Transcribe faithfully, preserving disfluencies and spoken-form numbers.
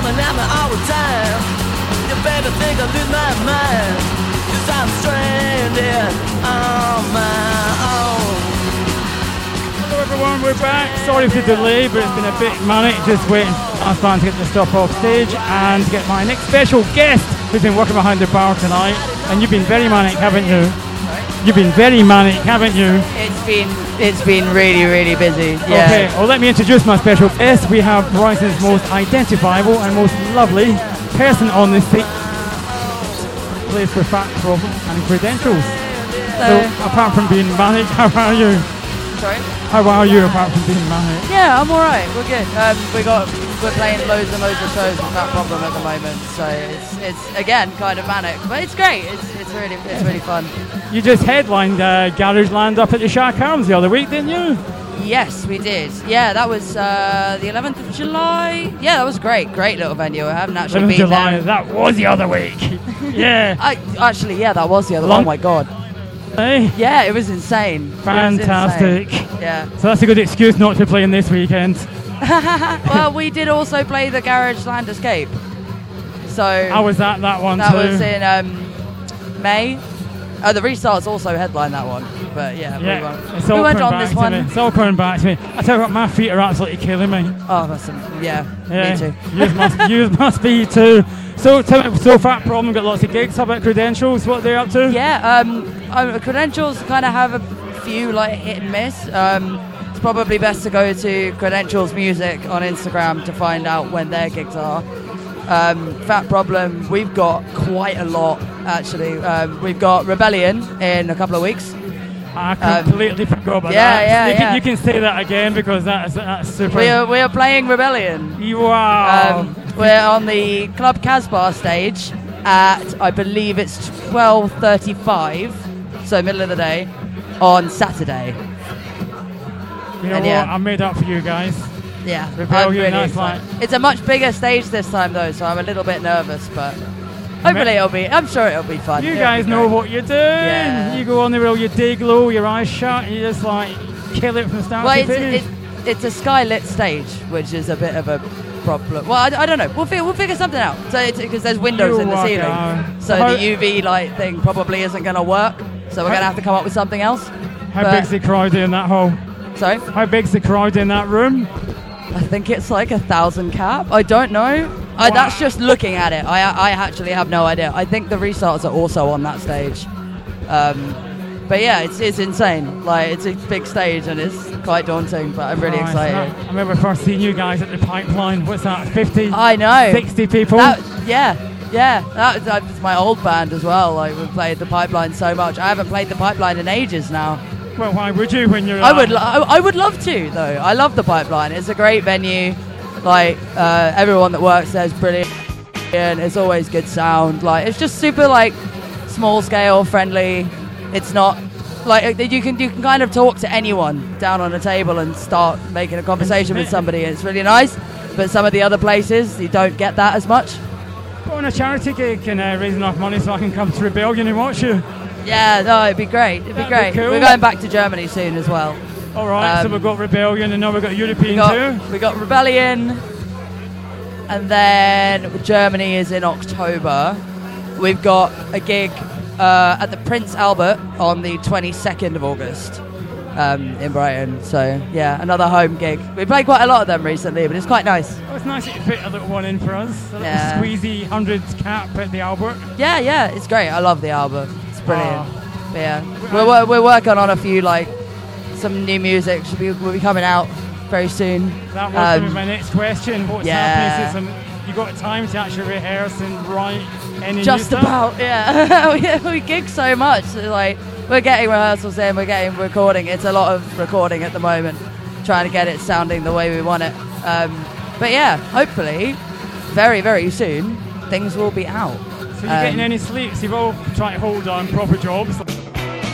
and having all the time. You better think I lose my mind, 'cause I'm stranded on my own. Hello everyone, we're back. Sorry for the delay, but it's been a bit manic just waiting. I was trying to get the stuff off stage and to get my next special guest who's been working behind the bar tonight. And you've been very manic, haven't you? You've been very manic, haven't you? It's been it's been really, really busy. Yeah. Okay, well let me introduce my special guest. We have Royston's most identifiable and most lovely person on this seat. Plays for Fat Problem and Credentials. So, so apart from being manic, how are you? Sorry? How are you apart from being manic? Yeah, I'm alright, we're good. Um, we got we're playing loads and loads of shows with That Problem at the moment, so it's it's again kind of manic, but it's great. It's it's really it's really fun. You just headlined uh, Garageland up at the Shark Arms the other week, didn't you? Yes, we did. Yeah, that was uh, the eleventh of July. Yeah, that was great. Great little venue. I haven't actually been July, there. That was the other week. Yeah. I, actually, yeah, that was the other Long- one. Oh my god. Hey. Yeah, it was insane. Fantastic. It was insane. Yeah. So that's a good excuse not to play in this weekend. Well, we did also play the Garageland Escape. So How was that, that one that too? was in um, May. Oh, the Restarts also headlined that one. But yeah, Yeah, we went, it's all we went coming on back this to one. me. It's all coming back to me. I tell you what, my feet are absolutely killing me. Oh, that's some, yeah, Yeah, me too. Yours must, yours must be too. So, tell me, so Fat Problem got lots of gigs. How about Credentials? What they're up to? Yeah, um, um, Credentials kind of have a few like hit and miss. Um, it's probably best to go to Credentials Music on Instagram to find out when their gigs are. Um, Fat Problem, we've got quite a lot actually. Um, we've got Rebellion in a couple of weeks. I completely um, forgot about yeah, that. Yeah, you, yeah. Can, you can say that again because that's, that's super. We are, we are playing Rebellion. Wow. Um, we're on the Club Casbah stage at, I believe it's twelve thirty-five, so middle of the day, on Saturday. You know and what? yeah. I made up for you guys. Yeah, Rebellion, I'm really nice excited. like. It's a much bigger stage this time though, so I'm a little bit nervous, but hopefully it'll be, I'm sure it'll be fun. You It'll guys be know great. what you're doing. Yeah. You go on there with all your dig low, your eyes shut, and you just like kill it from start Well, to it's, finish. it's, it's a skylit stage, which is a bit of a problem. Well, I, I don't know. We'll figure, we'll figure something out. So because there's windows You'll in the work ceiling, out. so How- the U V light thing probably isn't going to work. So we're How- going to have to come up with something else. How but- big's the crowd in that hall? Sorry? How big's the crowd in that room? I think it's like a thousand cap. I don't know. I, that's just looking at it. I I actually have no idea. I think the Restarts are also on that stage. Um, but yeah, it's it's insane. Like it's a big stage and it's quite daunting. But I'm really Right, excited. I remember first seeing you guys at the Pipeline. What's that? fifty? I know. sixty people? That, yeah, yeah. That, that was my old band as well. Like we played the Pipeline so much. I haven't played the Pipeline in ages now. Well, why would you when you're? I uh, would, lo- I, I would love to though. I love the Pipeline. It's a great venue. Like uh, everyone that works there is brilliant. It's always good sound. Like it's just super like small scale, friendly. It's not like you can you can kind of talk to anyone down on a table and start making a conversation with somebody. It's really nice. But some of the other places you don't get that as much. Go on a charity gig and uh, raise enough money so I can come to Rebellion and watch you. Yeah, no, it'd be great. It'd be That'd great. be cool. We're going back to Germany soon as well. All right, so Um, we've got Rebellion and now we've got European We got, too. we got Rebellion, and then Germany is in October. We've got a gig uh, at the Prince Albert on the twenty-second of August um, in Brighton. So yeah, another home gig. We played quite a lot of them recently, but it's quite nice. Oh, it's nice that you fit a little one in for us. A little Yeah. squeezy hundreds cap at the Albert. Yeah, yeah, it's great. I love the album. It's brilliant. Oh. But yeah, we're, we're we're working on a few like some new music. Should be will be coming out very soon. That was Um, gonna be my next question. What's yeah. happening? So some, you got time to actually rehearse and write any Just new stuff? about, yeah. we, we gig so much. So, like we're getting rehearsals in, we're getting recording. It's a lot of recording at the moment, trying to get it sounding the way we want it. Um, but yeah, hopefully, very very soon, things will be out. So you're Um, getting any sleep? So you've all tried to hold on proper jobs.